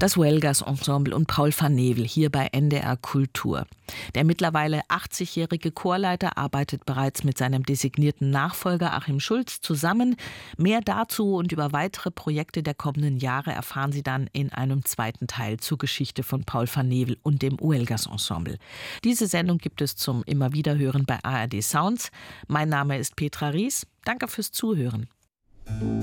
Das Huelgas Ensemble und Paul van Nevel hier bei NDR Kultur. Der mittlerweile 80-jährige Chorleiter arbeitet bereits mit seinem designierten Nachfolger Achim Schulz zusammen. Mehr dazu und über weitere Projekte der kommenden Jahre erfahren Sie dann in einem zweiten Teil zur Geschichte von Paul van Nevel und dem Huelgas Ensemble. Diese Sendung gibt es zum Immerwiederhören bei ARD Sounds. Mein Name ist Petra Ries. Danke fürs Zuhören.